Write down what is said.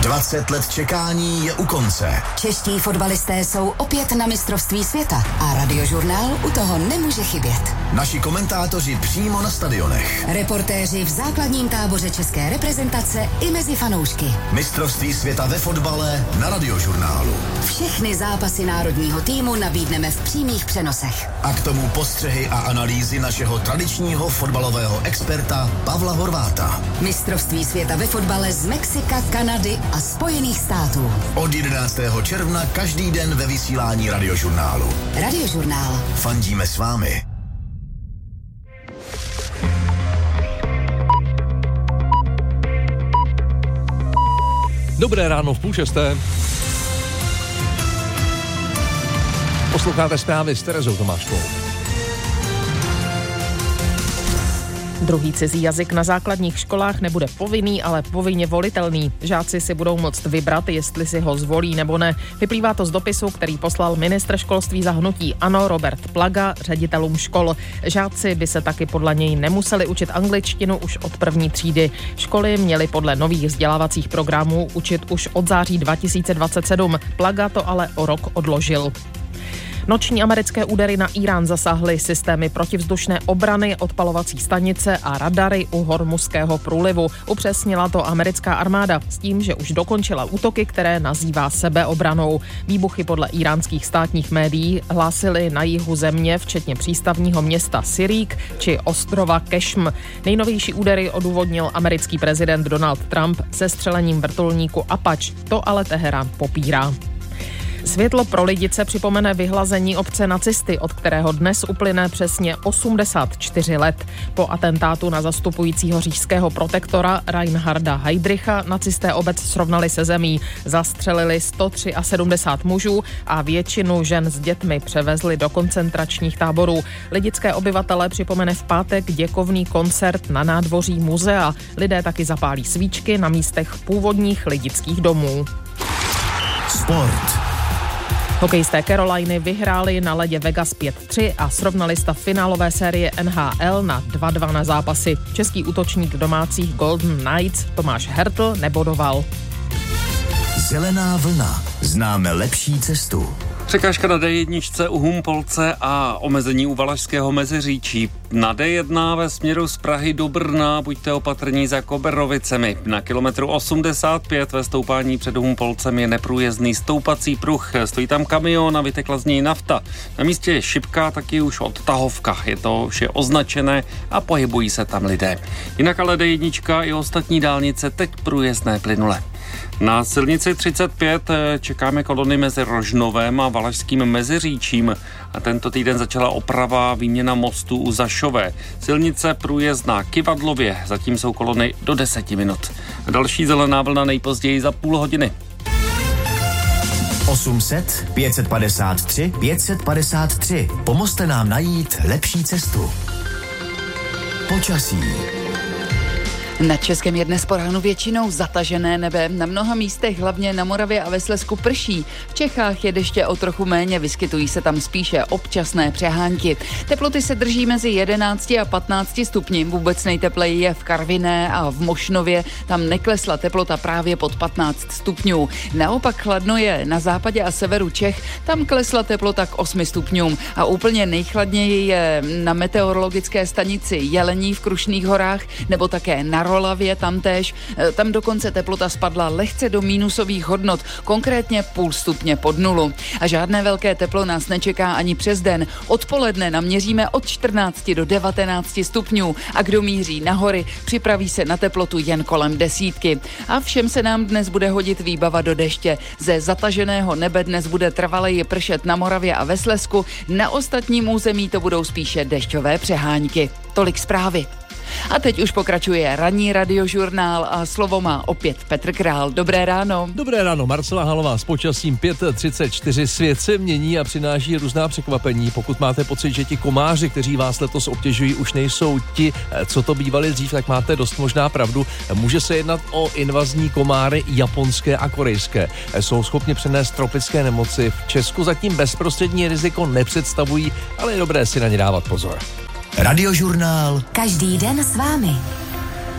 20 let čekání je u konce. Čeští fotbalisté jsou opět na mistrovství světa a Radiožurnál u toho nemůže chybět. Naši komentátoři přímo na stadionech. Reportéři v základním táboře české reprezentace i mezi fanoušky. Mistrovství světa ve fotbale na Radiožurnálu. Všechny zápasy národního týmu nabídneme v přímých přenosech. A k tomu postřehy a analýzy našeho tradičního fotbalového experta Pavla Horváta. Mistrovství světa ve fotbale z Mexika, Kanady a Spojených států. Od 11. června každý den ve vysílání Radiožurnálu. Radiožurnál. Fandíme s vámi. Dobré ráno v 5:30. Posloucháte zprávy s Terezou Tomáškou. Druhý cizí jazyk na základních školách nebude povinný, ale povinně volitelný. Žáci si budou moct vybrat, jestli si ho zvolí nebo ne. Vyplývá to z dopisu, který poslal ministr školství za hnutí ANO Robert Plaga ředitelům škol. Žáci by se taky podle něj nemuseli učit angličtinu už od první třídy. Školy měly podle nových vzdělávacích programů učit už od září 2027. Plaga to ale o rok odložil. Noční americké údery na Irán zasáhly systémy protivzdušné obrany, odpalovací stanice a radary u Hormuzského průlivu. Upřesnila to americká armáda s tím, že už dokončila útoky, které nazývá sebeobranou. Výbuchy podle iránských státních médií hlásily na jihu země, včetně přístavního města Sirík či ostrova Kešm. Nejnovější údery odůvodnil americký prezident Donald Trump sestřelením vrtulníku Apache. To ale Teherán popírá. Světlo pro Lidice připomene vyhlazení obce nacisty, od kterého dnes uplyne přesně 84 let. Po atentátu na zastupujícího říšského protektora Reinharda Heydricha nacisté obec srovnali se zemí. Zastřelili 173 mužů a většinu žen s dětmi převezli do koncentračních táborů. Lidické obyvatele připomene v pátek děkovný koncert na nádvoří muzea. Lidé taky zapálí svíčky na místech původních lidických domů. Sport. Hokejisté Caroliny vyhráli na ledě Vegas 5-3 a srovnali stav finálové série NHL na 2-2 na zápasy. Český útočník domácích Golden Knights Tomáš Hertl nebodoval. Zelená vlna. Známe lepší cestu. Překážka na D1 u Humpolce a omezení u Valašského Meziříčí. Na D1 ve směru z Prahy do Brna buďte opatrní za Koberovicemi. Na kilometru 85 ve stoupání před Humpolcem je neprůjezdný stoupací pruh. Stojí tam kamion a vytekla z něj nafta. Na místě je šipka, taky už odtahovka. Je to vše označené a pohybují se tam lidé. Jinak ale D1 i ostatní dálnice teď průjezdné plynule. Na silnici 35 čekáme kolony mezi Rožnovem a Valašským Meziříčím a tento týden začala oprava výměna mostu u Zašové. Silnice průjezdná Kyvadlově, zatím jsou kolony do 10 minut. Další zelená vlna nejpozději za půl hodiny. 800 553 553. Pomozte nám najít lepší cestu. Počasí. Na Českém je dnes po ránu většinou zatažené nebe. Na mnoha místech, hlavně na Moravě a ve Slezsku, prší. V Čechách je deště o trochu méně, vyskytují se tam spíše občasné přehánky. Teploty se drží mezi 11 a 15 stupni. Vůbec nejtepleji je v Karviné a v Mošnově. Tam neklesla teplota právě pod 15 stupňů. Naopak chladno je na západě a severu Čech. Tam klesla teplota k 8 stupňům. A úplně nejchladněji je na meteorologické stanici Jelení v Krušných horách nebo také na Rolavě tamtéž. Tam dokonce teplota spadla lehce do mínusových hodnot, konkrétně půl stupně pod nulu. A žádné velké teplo nás nečeká ani přes den. Odpoledne naměříme od 14 do 19 stupňů a kdo míří na hory, připraví se na teplotu jen kolem 10. A všem se nám dnes bude hodit výbava do deště. Ze zataženého nebe dnes bude trvaleji pršet na Moravě a ve Slezsku, na ostatním území to budou spíše dešťové přehánky. Tolik zprávy. A teď už pokračuje ranní Radiožurnál a slovo má opět Petr Král. Dobré ráno. Dobré ráno, Marcela Halová s počasím 5:34. Svět se mění a přináší různá překvapení. Pokud máte pocit, že ti komáři, kteří vás letos obtěžují, už nejsou ti, co to bývali dřív, tak máte dost možná pravdu. Může se jednat o invazní komáry japonské a korejské. Jsou schopni přenést tropické nemoci. V Česku zatím bezprostřední riziko nepředstavují, ale je dobré si na ně dávat pozor. Radiožurnál. Každý den s vámi.